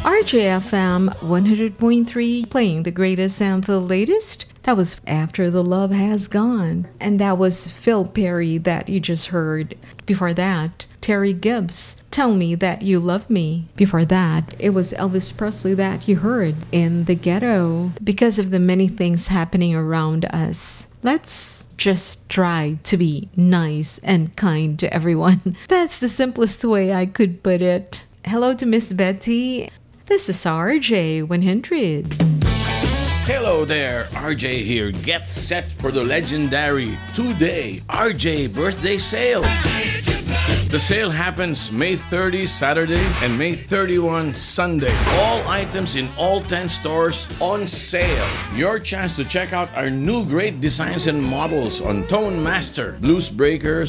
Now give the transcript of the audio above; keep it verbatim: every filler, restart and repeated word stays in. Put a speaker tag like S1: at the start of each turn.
S1: R J F M one hundred point three playing the greatest and the latest. That was After the Love Has Gone. And that was Phil Perry that you just heard. Before that, Terry Gibbs, Tell Me That You Love Me. Before that, it was Elvis Presley that you heard, In the Ghetto. Because of the many things happening around us, let's just try to be nice and kind to everyone. That's the simplest way I could put it. Hello to Miss Betty. This is R J one hundred.
S2: Hello there, R J here. Get set for the legendary two-day R J birthday sale. The sale happens May thirtieth, Saturday, and May thirty-first, Sunday. All items in all ten stores on sale. Your chance to check out our new great designs and models on Tone Master, Blues Breakers,